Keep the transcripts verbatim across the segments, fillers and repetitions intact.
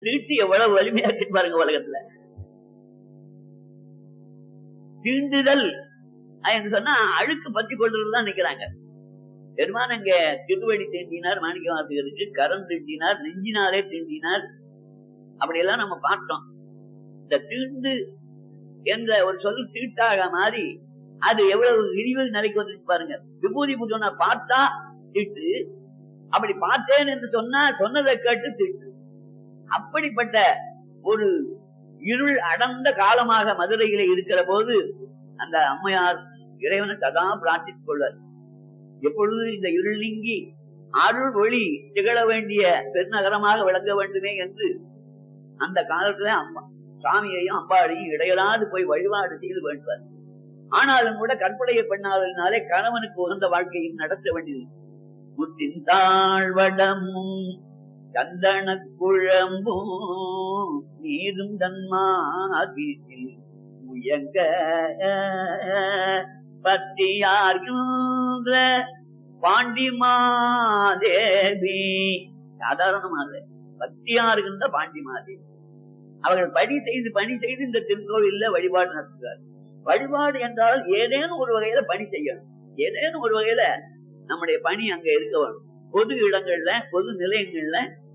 தீட்டு எவ்வளவு வலிமையா இருக்கு பாருங்க உலகத்துல. தீண்டுதல் என்று சொன்னா அழுக்கு பற்றி கொள்றதுதான் நிக்கிறாங்க. பெருமான் அங்க திருவடி தீண்டினார், மாணிக்க வாசகருக்கு கரம் தீண்டினார், நெஞ்சினாலே தீண்டினார், அப்படியெல்லாம் நம்ம பார்த்தோம். இந்த தீண்டு என்ற ஒரு சொல் தீட்டாக மாறி அது எவ்வளவு விரிவு நிலைக்கு வந்துச்சு பாருங்க. விபூதி பூஜை பார்த்தா தீட்டு, அப்படி பார்த்தேன் என்று சொன்னா சொன்னதை கேட்டு தீட்டு. அப்படிப்பட்ட ஒரு இருள் அடர்ந்த காலமாக மதுரையில இருக்கிற போது அந்த அம்மையார் இறைவனை சதா பிரார்த்தித்துக் கொள்வார். எப்பொழுது இந்த இருள் நீங்கி அருள் ஒளி திகழ வேண்டிய பெருநகரமாக விளங்க வேண்டுமே என்று அந்த காலத்துல அம்மா சாமியையும் அம்பாளையும் இடையலாது போய் வழிபாடு செய்து வேண்டுவார். ஆனாலும் கூட கற்புடைய பெண்ணாதலினாலே கணவனுக்கு உகந்த வாழ்க்கையும் நடத்த வேண்டியது. முத்தின் தாழ்வடமும் சந்தன குழம்பும் நீரும் தன்மாதில் முயங்க பத்தியார்கின்ற பாண்டிமாதேவி. சாதாரணமாக பத்தியார்கின்ற பாண்டிமாதேவி அவர்கள் பணி செய்து பணி செய்து இந்த திருக்கோவில்ல வழிபாடு நடத்துகிறார். வழிபாடு என்றால் ஏதேனும் ஒரு வகையில பணி செய்யணும், ஏதேனும் ஒரு வகையில நம்முடைய பணி அங்க இருக்க வேணும். பொது இடங்கள்ல பொது நிலையங்கள்ல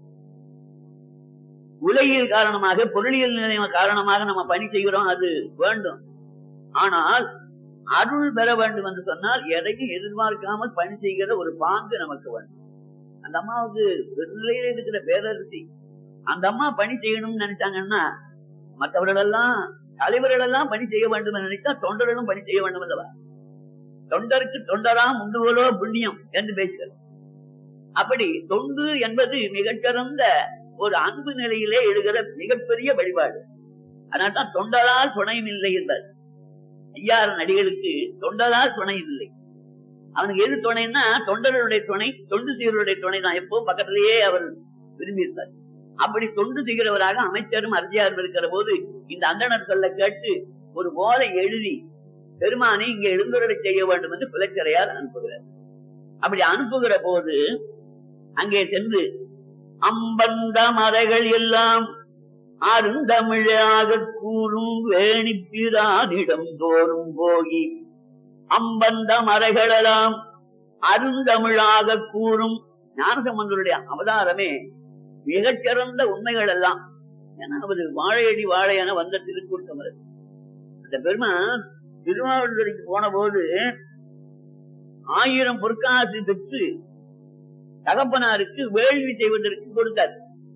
உலகியல் காரணமாக பொருளியல் நிலையம் காரணமாக நம்ம பணி செய்கிறோம், அது வேண்டும். ஆனால் அருள் பெற வேண்டும் என்று சொன்னால் எதையும் எதிர்பார்க்காமல் பணி செய்கிற ஒரு பாங்கு நமக்கு வேண்டும். அந்த அம்மாவுக்கு நிலையில இருக்கிற பேரரசி அந்த அம்மா பணி செய்யணும்னு நினைச்சாங்கன்னா மற்றவர்கள் எல்லாம் தலைவர்கள் எல்லாம் பணி செய்ய வேண்டும் என்று நினைத்தா தொண்டர்களும் பணி செய்ய வேண்டும் அல்லவா? தொண்டருக்கு தொண்டராம் உண்டு போலோ புண்ணியம் என்று பேசுகிறது. அப்படி தொண்டு என்பது மிகச்சிறந்த ஒரு அன்பு நிலையிலே எழுகிற மிகப்பெரிய வழிபாடு. அதனால்தான் தொண்டரால் துணையும் இல்லை என்பார் ஐயாறு நடிகளுக்கு. தொண்டரால் துணையும் இல்லை. அவனுக்கு எது துணைன்னா தொண்டர்களுடைய துணை, தொண்டு செய்வர்களுடைய துணை தான் எப்பவும் பக்கத்திலேயே அவர் விரும்பியிருப்பார். அப்படி தொண்டு செய்கிறவராக அமைச்சரும் அரசியாரும் இருக்கிற போது இந்த அந்தணர் சொல்ல கேட்டு ஒரு ஓலை எழுதி பெருமானை இங்க எழுந்துரை செய்ய வேண்டும் என்று பிள்ளைச்சரையார் அனுப்புகிறார். அப்படி அனுப்புகிற போது அங்கே சென்று அம்பந்த மறைகள் எல்லாம் அருந்தமிழாக கூறும் வேணிப்பிரானிடம் தோறும் போகி அம்பந்த மறைகளெல்லாம் அருந்தமிழாக கூறும். ஞானசம்பந்தருடைய அவதாரமே மிகச்சிறந்த உண்மைகள் எல்லாம். ஏன்னா அவர் வாழையடி வாழையான வந்த திருக்கூட்டமர். அந்த பெருமான் திருவாவூருக்கு போன போது ஆயிரம் பொற்காசு பெற்று தகப்பனாருக்கு வேள்வி செய்வதற்கு கொடுத்தார்.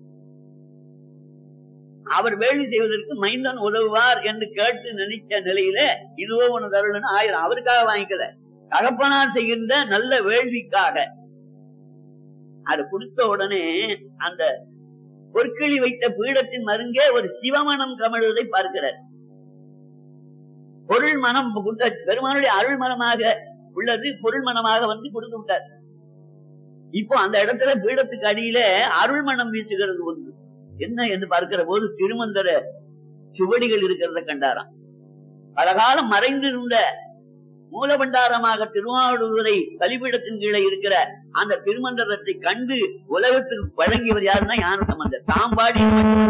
அவர் வேள்வி செய்வதற்கு மைந்தன் உதவுவார் என்று கேட்டு நினைச்ச நிலையில இதுவோ ஒண்ணு தருள்னு ஆயிரம் அவருக்காக வாங்கிக்கல, தகப்பனார் செய்கின்ற நல்ல வேள்விக்காக. அது கொடுத்த உடனே அந்த பொற்களி வைத்த பீடத்தின் மருங்கே ஒரு சிவமனம் கமழுவதை பார்க்கிறார். பொருள் மனம் பெருமானுடைய அருள் மனமாக உள்ளது பொருள் மனமாக வந்து கொடுத்து விட்டார். இப்போ அந்த இடத்துல பீடத்துக்கு அடியில அருள் மனம் வீசுகிறது ஒன்று. என்ன என்று பார்க்கிற போது திருமந்திர சுவடிகள் இருக்கிறத கண்டாராம். பல காலம் மறைந்திருந்த மூலபண்டாரமாக திருவாவூரை கலிபீடத்தின் கீழே இருக்கிற அந்த திருமந்திரத்தை கண்டு உலகத்துக்கு வழங்கியவர் யாருன்னா ஞானசம்பந்தர். தாம் பாடிய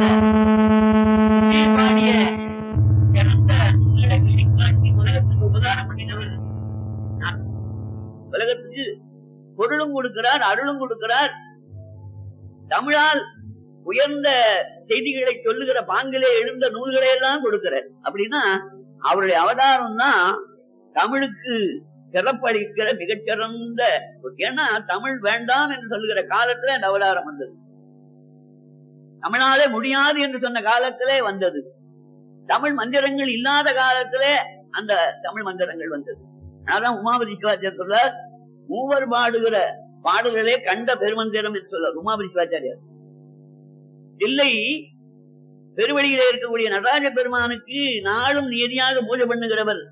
உலகத்துக்கு உபதாரம் பண்ணினவர். உலகத்துக்கு பொருளும் கொடுக்கிறார், அருளும் கொடுக்கிறார். தமிழால் உயர்ந்த செய்திகளை சொல்லுகிற பாங்கிலே எழுந்த நூல்களை எல்லாம் கொடுக்கிறார். அப்படின்னா அவருடைய அவதாரம் தான் தமிழுக்கு சிறப்பளிக்கிற மிகச்சிறந்த. ஏன்னா தமிழ் வேண்டாம் என்று சொல்லுகிற காலத்துல அந்த அவதாரம் வந்தது. தமிழாலே முடியாது என்று சொன்ன காலத்திலே வந்தது. தமிழ் மந்திரங்கள் இல்லாத காலத்திலே அந்த தமிழ் மந்திரங்கள் வந்தது. அதான் உமாபதி சிவாச்சாரியர் சொல்றார், மூவர் பாடுகிற பாடுகளே கண்ட பெருமந்திரம் என்று சொல்றார் உமாபதி சிவாச்சாரியார். இல்லை பெருவழியிலே இருக்கக்கூடிய நடராஜ பெருமானுக்கு நாளும் நீதியாக பூஜை பண்ணுகிறவர்.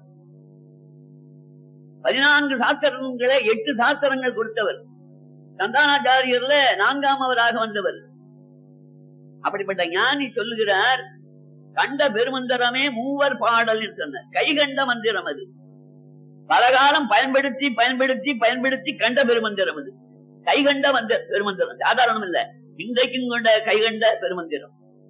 பதினான்கு சாஸ்திரங்களை எட்டு சாஸ்திரங்கள் கொடுத்தவர். சந்தானாச்சாரியர்ல நான்காம் அவராக வந்தவர். அப்படிப்பட்ட ஞானி சொல்லுகிறார், கண்ட பெருமந்திரமே மூவர் பாடல் என்று சொன்னார். கைகண்ட மந்திரம் அது. பலகாலம் பயன்படுத்தி பயன்படுத்தி பயன்படுத்தி கண்ட பெருமந்திரம் அது. கைகண்ட மந்த பெருமந்திரம் சாதாரணம் இல்ல, இன்றைக்கும் கொண்ட கைகண்ட பெருமந்திரம்.